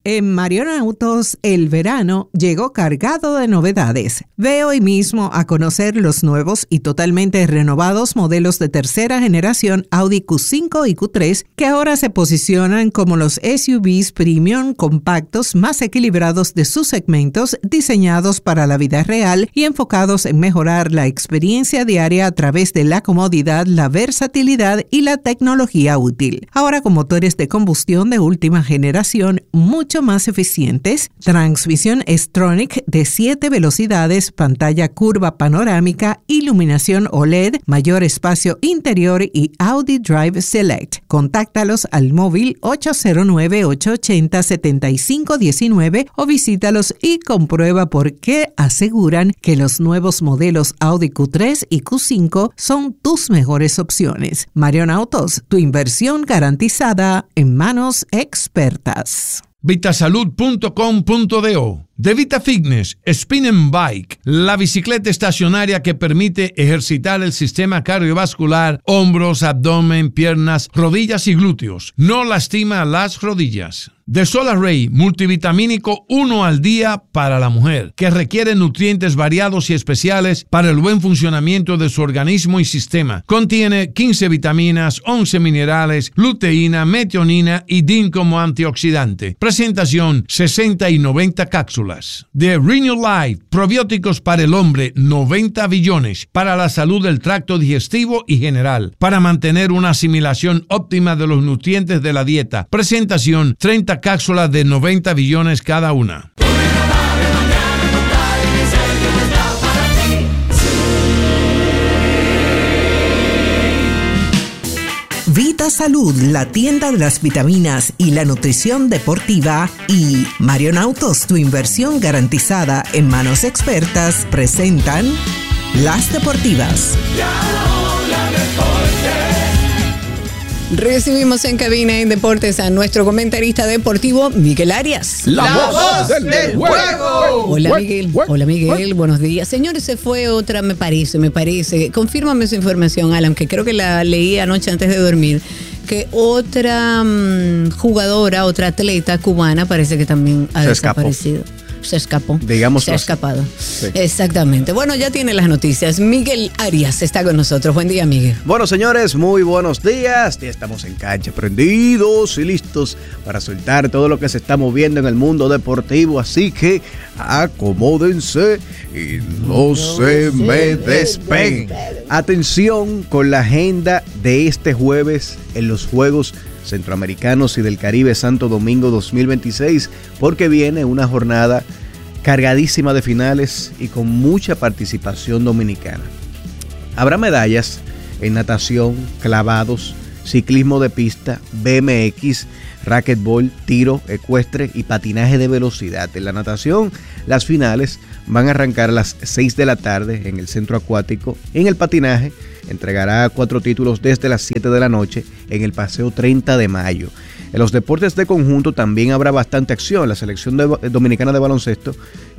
En Marion Autos, el verano llegó cargado de novedades. Ve hoy mismo a conocer los nuevos y totalmente renovados modelos de tercera generación Audi Q5 y Q3 que ahora se posicionan como los SUVs premium compactos más equilibrados de sus segmentos, diseñados para la vida real y enfocados en mejorar la experiencia diaria a través de la comodidad, la versatilidad y la tecnología útil. Ahora con motores de combustión de última generación mucho más eficientes, transmisión S-Tronic de 7 velocidades, pantalla curva panorámica, iluminación OLED, mayor espacio interior y Audi Drive Select. Contáctalos al móvil 809-880-7519 o visítalos y comprueba por qué aseguran que los nuevos modelos Audi Q3 y Q5 son tus mejores opciones. Marion Autos, tu inversión garantizada en manos expertas. Vitasalud.com.do. De Vita Fitness, Spin and Bike, la bicicleta estacionaria que permite ejercitar el sistema cardiovascular, hombros, abdomen, piernas, rodillas y glúteos. No lastima las rodillas. De Solarray, multivitamínico 1 al día para la mujer, que requiere nutrientes variados y especiales para el buen funcionamiento de su organismo y sistema. Contiene 15 vitaminas, 11 minerales, luteína, metionina y zinc como antioxidante. Presentación 60 y 90 cápsulas. De Renew Life, probióticos para el hombre, 90 billones, para la salud del tracto digestivo y general, para mantener una asimilación óptima de los nutrientes de la dieta. Presentación 30 cápsulas de 90 billones cada una. Vita Salud, la tienda de las vitaminas y la nutrición deportiva, y Marion Autos, tu inversión garantizada en manos expertas, presentan Las Deportivas. Recibimos en cabina en Deportes a nuestro comentarista deportivo, Miguel Arias. La voz del juego. Hola, Miguel. Hola, Miguel. Buenos días. Señores, se fue otra, me parece. Confírmame su información, Alan, que creo que la leí anoche antes de dormir, que otra jugadora, otra atleta cubana parece que también ha desaparecido. Se escapó. Digamos. Se ha escapado. Sí. Exactamente. Bueno, ya tiene las noticias. Miguel Arias está con nosotros. Buen día, Miguel. Bueno, señores, muy buenos días. Ya estamos en cancha, prendidos y listos para soltar todo lo que se está moviendo en el mundo deportivo. Así que acomódense y no se me despeguen. Atención con la agenda de este jueves en los Juegos Centroamericanos y del Caribe Santo Domingo 2026, porque viene una jornada cargadísima de finales y con mucha participación dominicana. Habrá medallas en natación, clavados, ciclismo de pista, BMX, racquetball, tiro ecuestre y patinaje de velocidad. En la natación, las finales van a arrancar a las 6 de la tarde en el centro acuático. En el patinaje, entregará 4 títulos desde las 7 de la noche en el Paseo 30 de Mayo. En los deportes de conjunto también habrá bastante acción. La selección dominicana de baloncesto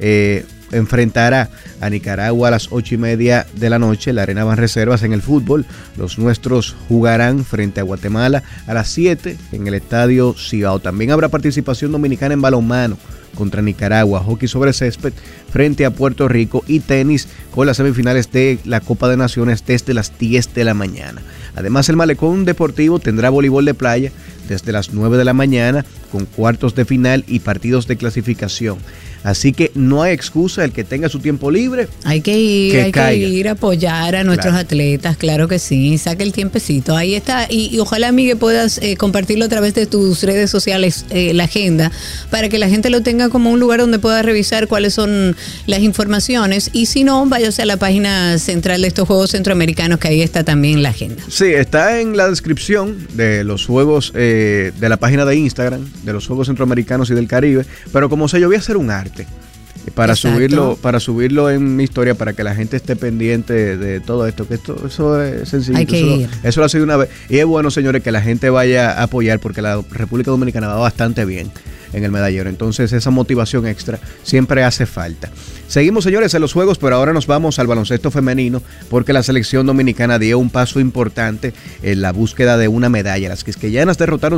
enfrentará a Nicaragua a las 8:30 de la noche. La Arena Banreservas. En el fútbol, los nuestros jugarán frente a Guatemala a las 7 en el Estadio Cibao. También habrá participación dominicana en balonmano contra Nicaragua, hockey sobre césped frente a Puerto Rico y tenis con las semifinales de la Copa de Naciones desde las 10 de la mañana. Además, el Malecón Deportivo tendrá voleibol de playa desde las 9 de la mañana con cuartos de final y partidos de clasificación. Así que no hay excusa, el que tenga su tiempo libre. Hay que ir a apoyar a nuestros atletas, claro que sí, saque el tiempecito, ahí está, y ojalá, Miguel, puedas compartirlo a través de tus redes sociales, la agenda, para que la gente lo tenga como un lugar donde pueda revisar cuáles son las informaciones, y si no, váyase a la página central de estos Juegos Centroamericanos, que ahí está también la agenda. Sí, está en la descripción de los Juegos, de la página de Instagram, de los Juegos Centroamericanos y del Caribe, pero como sé, yo voy a hacer un arte para subirlo en mi historia, para que la gente esté pendiente de todo esto, que eso es sencillo. Hay que ir. Eso lo ha sido una vez. Y es bueno, señores, que la gente vaya a apoyar, porque la República Dominicana va bastante bien en el medallero. Entonces esa motivación extra siempre hace falta. Seguimos, señores, en los juegos, pero ahora nos vamos al baloncesto femenino porque la selección dominicana dio un paso importante en la búsqueda de una medalla. Las quisqueyanas derrotaron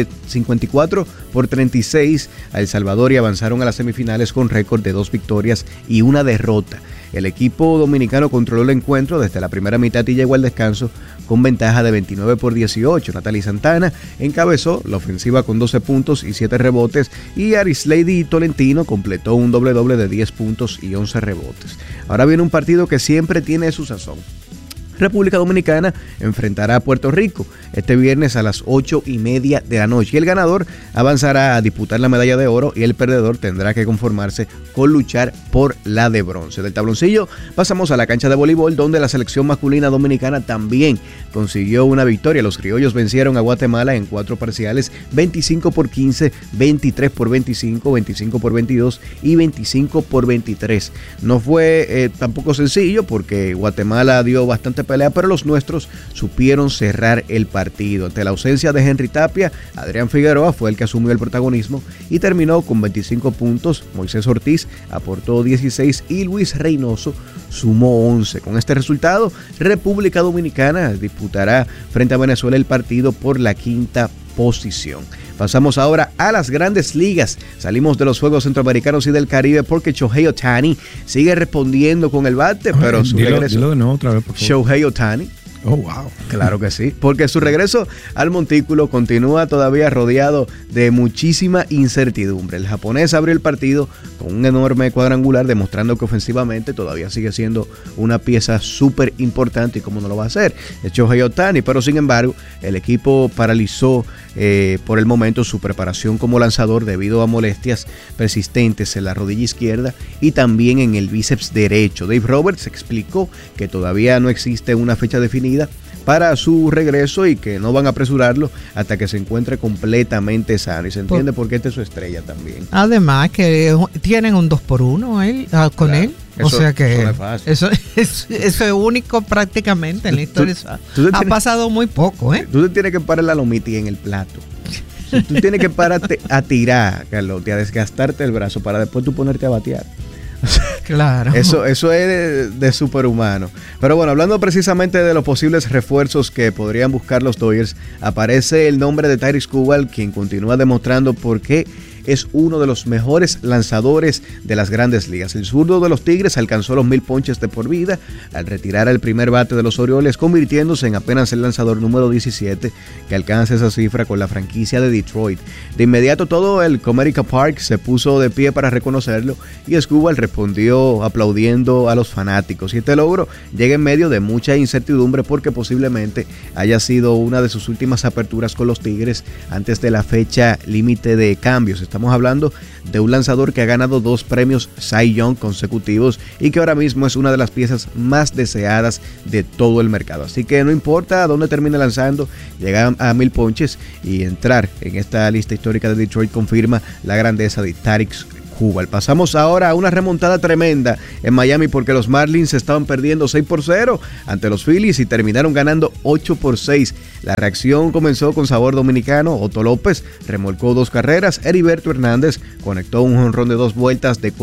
54-36 a El Salvador y avanzaron a las semifinales con récord de 2 victorias y 1 derrota. El equipo dominicano controló el encuentro desde la primera mitad y llegó al descanso con ventaja de 29-18. Natalie Santana encabezó la ofensiva con 12 puntos y 7 rebotes y Arisleidy Tolentino completó un doble-doble de 10 puntos y 11 rebotes. Ahora viene un partido que siempre tiene su sazón. República Dominicana enfrentará a Puerto Rico este viernes a las 8:30 de la noche y el ganador avanzará a disputar la medalla de oro y el perdedor tendrá que conformarse con luchar por la de bronce. Del tabloncillo pasamos a la cancha de voleibol donde la selección masculina dominicana también consiguió una victoria. Los criollos vencieron a Guatemala en 4 parciales, 25-15, 23-25, 25-22 y 25-23. No fue tampoco sencillo porque Guatemala dio bastante pelea, pero los nuestros supieron cerrar el partido. Ante la ausencia de Henry Tapia, Adrián Figueroa fue el que asumió el protagonismo y terminó con 25 puntos. Moisés Ortiz aportó 16 y Luis Reynoso sumó 11. Con este resultado, República Dominicana disputará frente a Venezuela el partido por la 5ª posición. Pasamos ahora a las grandes ligas. Salimos de los Juegos Centroamericanos y del Caribe porque Shohei Ohtani sigue respondiendo con el bate, pero su regreso... Dilo de nuevo otra vez, por favor. Shohei Ohtani. Oh, wow. Claro que sí, porque su regreso al montículo continúa todavía rodeado de muchísima incertidumbre. El japonés abrió el partido con un enorme cuadrangular, demostrando que ofensivamente todavía sigue siendo una pieza súper importante y cómo no lo va a hacer el Shohei Ohtani, pero sin embargo el equipo paralizó por el momento su preparación como lanzador debido a molestias persistentes en la rodilla izquierda y también en el bíceps derecho. Dave Roberts explicó que todavía no existe una fecha definida para su regreso y que no van a apresurarlo hasta que se encuentre completamente sano. Y se entiende por qué esta es su estrella también. Además que tienen un 2-por-1 con él. O sea que eso es único prácticamente en la historia. Ha pasado muy poco. Tú te tienes que parar la lomita en el plato. Tú tienes que pararte a tirar, Carlos, a desgastarte el brazo para después tú ponerte a batear. Claro. Eso es de superhumano. Pero bueno, hablando precisamente de los posibles refuerzos que podrían buscar los Dodgers, aparece el nombre de Tarik Skubal, quien continúa demostrando por qué es uno de los mejores lanzadores de las grandes ligas. El zurdo de los Tigres alcanzó los 1000 ponches de por vida al retirar el primer bate de los Orioles, convirtiéndose en apenas el lanzador número 17 que alcanza esa cifra con la franquicia de Detroit. De inmediato todo el Comerica Park se puso de pie para reconocerlo y Skubal respondió aplaudiendo a los fanáticos. Y este logro llega en medio de mucha incertidumbre porque posiblemente haya sido una de sus últimas aperturas con los Tigres antes de la fecha límite de cambios. Estamos hablando de un lanzador que ha ganado 2 premios Cy Young consecutivos y que ahora mismo es una de las piezas más deseadas de todo el mercado. Así que no importa a dónde termine lanzando, llegar a 1000 ponches y entrar en esta lista histórica de Detroit confirma la grandeza de Tarik Skubal. Pasamos ahora a una remontada tremenda en Miami porque los Marlins estaban perdiendo 6-0 ante los Phillies y terminaron ganando 8-6. La reacción comenzó con sabor dominicano. Otto López remolcó 2 carreras, Heriberto Hernández conectó un jonrón de 2 vueltas de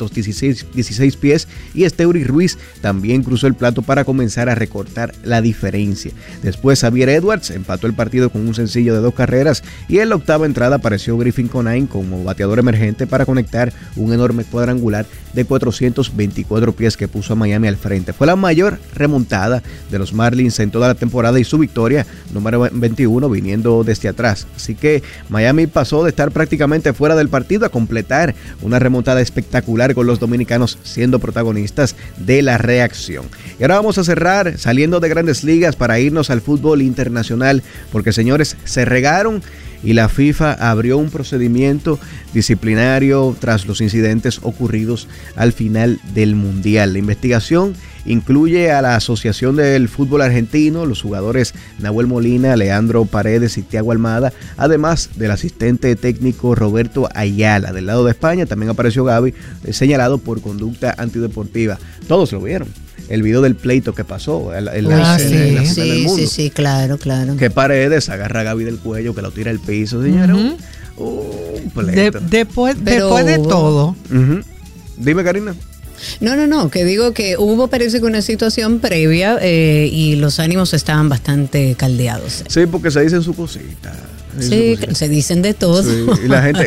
416 pies y Esteury Ruiz también cruzó el plato para comenzar a recortar la diferencia. Después Xavier Edwards empató el partido con un sencillo de 2 carreras y en la octava entrada apareció Griffin Conine como bateador emergente para conectar un enorme cuadrangular de 424 pies que puso a Miami al frente. Fue la mayor remontada de los Marlins en toda la temporada y su victoria número 21 viniendo desde atrás. Así que Miami pasó de estar prácticamente fuera del partido a completar una remontada espectacular con los dominicanos siendo protagonistas de la reacción. Y ahora vamos a cerrar saliendo de Grandes Ligas para irnos al fútbol internacional porque, señores, se regaron y la FIFA abrió un procedimiento disciplinario tras los incidentes ocurridos al final del Mundial. La investigación incluye a la Asociación del Fútbol Argentino, los jugadores Nahuel Molina, Leandro Paredes y Thiago Almada, además del asistente técnico Roberto Ayala. Del lado de España también apareció Gavi, señalado por conducta antideportiva. Todos lo vieron. El video del pleito que pasó en el mundo. Sí, claro. Que Paredes agarra a Gavi del cuello, que lo tira al piso, señor. completo. Después de todo. Uh-huh. Dime, Karina. No, que digo que parece que una situación previa y los ánimos estaban bastante caldeados. Sí, porque se dicen su cosita. Sí, se dicen de todo. Sí, y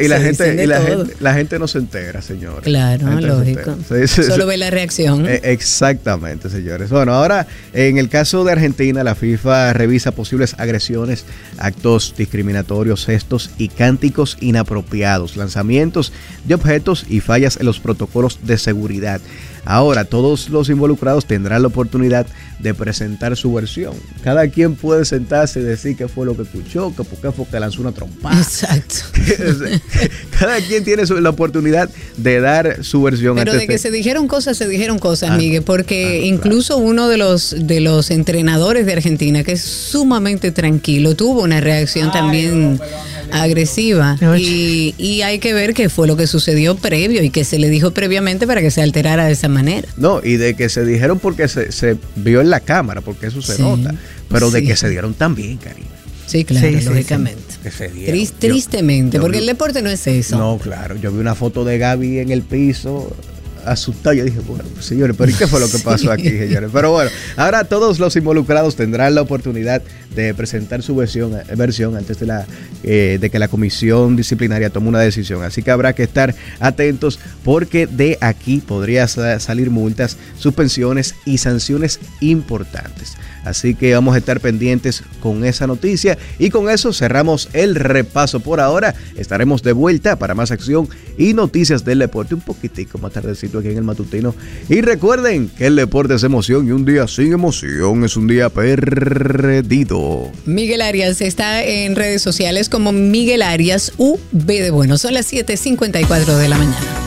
la gente no se entera, señores. Claro, lógico. Solo ve la reacción. Exactamente, señores. Bueno, ahora en el caso de Argentina, la FIFA revisa posibles agresiones, actos discriminatorios, gestos y cánticos inapropiados, lanzamientos de objetos y fallas en los protocolos de seguridad. Ahora, todos los involucrados tendrán la oportunidad de presentar su versión. Cada quien puede sentarse y decir qué fue lo que escuchó, que por qué fue que lanzó una trompada. Exacto. Cada quien tiene la oportunidad de dar su versión. Pero de que se dijeron cosas, Miguel, porque incluso uno de los entrenadores de Argentina, que es sumamente tranquilo, tuvo una reacción también agresiva. Y hay que ver qué fue lo que sucedió previo y que se le dijo previamente para que se alterara de esa manera. No, y de que se dijeron porque se vio en la cámara, porque eso se nota, pero de que se dieron también, Karina. Sí, claro, lógicamente. Que se dieron. Tristemente, porque el deporte no es eso. No, claro, yo vi una foto de Gaby en el piso asustado. Yo dije, bueno, señores, pero ¿y qué fue lo que pasó aquí, señores? Pero bueno, ahora todos los involucrados tendrán la oportunidad de presentar su versión antes de que la comisión disciplinaria tome una decisión. Así que habrá que estar atentos porque de aquí podría salir multas, suspensiones y sanciones importantes. Así que vamos a estar pendientes con esa noticia y con eso cerramos el repaso por ahora. Estaremos de vuelta para más acción y noticias del deporte un poquitico más tardecito aquí en el Matutino. Y recuerden que el deporte es emoción y un día sin emoción es un día perdido. Miguel Arias está en redes sociales como Miguel Arias UB de Bueno. Son las 7:54 de la mañana.